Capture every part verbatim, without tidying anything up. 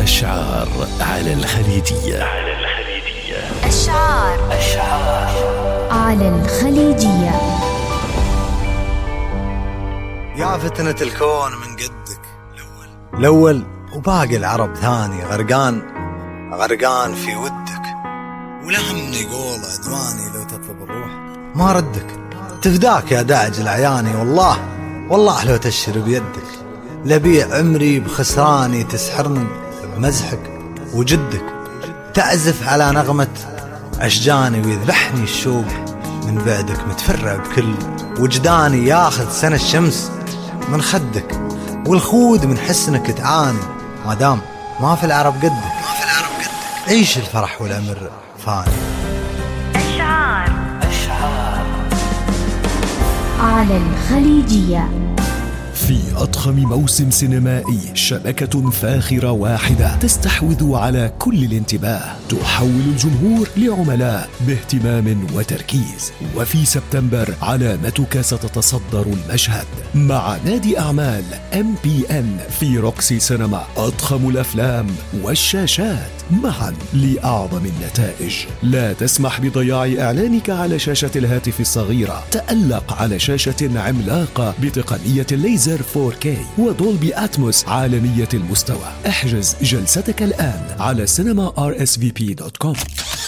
أشعار على الخليجية. على الخليجية أشعار أشعار على الخليجية. يا فتنة الكون من قدك الأول الأول وباقي العرب ثاني، غرقان غرقان في ودك، ولهم يقول عدواني لو تطلب الروح ما ردك. تفداك يا داعج العياني، والله والله لو تشر بيدك، لبيع عمري بخسراني تسحرني بمزحك وجدك. تعزف على نغمة أشجاني ويذبحني الشوق من بعدك، متفرع بكل وجداني، ياخذ سنة الشمس من خدك، والخود من حسنك تعاني، ما دام ما في العرب قدك ما في العرب قدك عيش الفرح والأمر فاني. أشعار أشعار على الخليجية. في أضخم موسم سينمائي، شبكة فاخرة واحدة تستحوذ على كل الانتباه، تحول الجمهور لعملاء باهتمام وتركيز. وفي سبتمبر علامتك ستتصدر المشهد مع نادي أعمال إم بي إن في روكسي سينما، أضخم الأفلام والشاشات معا لأعظم النتائج. لا تسمح بضياع إعلانك على شاشة الهاتف الصغيرة، تألق على شاشة عملاقة بتقنية الليزر فور كي ودولبي أتموس عالمية المستوى. احجز جلستك الآن على سينما آر إس في بي دوت كوم.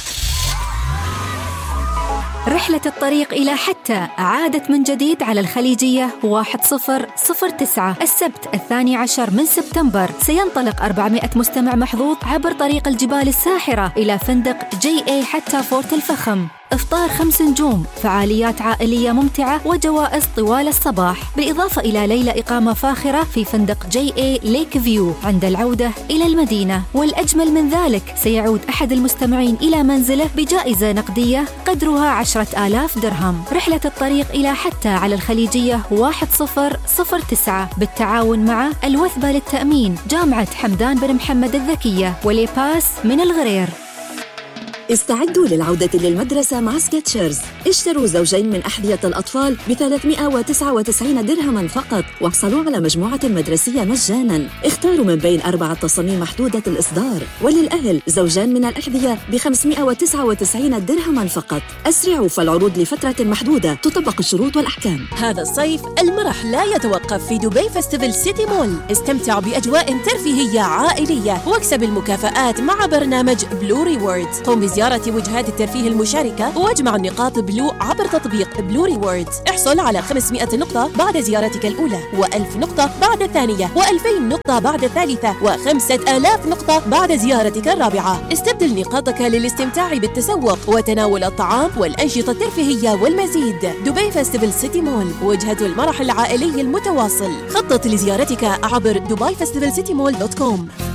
رحلة الطريق إلى حتى عادت من جديد على الخليجية واحد صفر صفر تسعة السبت الثاني عشر من سبتمبر. سينطلق أربعمائة مستمع محظوظ عبر طريق الجبال الساحرة إلى فندق جي اي حتى فورت الفخم. إفطار خمس نجوم، فعاليات عائلية ممتعة وجوائز طوال الصباح، بالإضافة إلى ليلة إقامة فاخرة في فندق جي اي ليك فيو عند العودة إلى المدينة. والأجمل من ذلك، سيعود أحد المستمعين إلى منزله بجائزة نقدية قدرها عشرة آلاف درهم. رحلة الطريق إلى حتى على الخليجية واحد صفر صفر تسعة بالتعاون مع الوثبة للتأمين، جامعة حمدان بن محمد الذكية، وليباس من الغرير. استعدوا للعودة للمدرسة مع سكتشرز. اشتروا زوجين من أحذية الأطفال ب ثلاثمائة وتسعة وتسعين درهما فقط، واحصلوا على مجموعة مدرسية مجانا. اختاروا من بين أربعة تصاميم محدودة الإصدار. وللأهل زوجان من الأحذية ب خمسمائة وتسعة وتسعين درهما فقط. أسرعوا، فالعروض لفترة محدودة، تطبق الشروط والأحكام. هذا الصيف المرح لا يتوقف في دبي فيستيفال سيتي مول. استمتع بأجواء ترفيهية عائلية واكسب المكافآت مع برنامج بلو ريوردز. قم زيارة وجهات الترفيه المشاركة واجمع النقاط بلو عبر تطبيق بلو ريوردز. احصل على خمسمائة نقطة بعد زيارتك الأولى، وألف نقطة بعد الثانية، وألفين نقطة بعد الثالثة، وخمسة آلاف نقطة بعد زيارتك الرابعة. استبدل نقاطك للاستمتاع بالتسوق وتناول الطعام والأنشطة الترفيهية والمزيد. دبي فيستيفال سيتي مول، وجهة المرح العائلي المتواصل. خطط لزيارتك عبر دبي فيستيفال سيتي مول دوت كوم.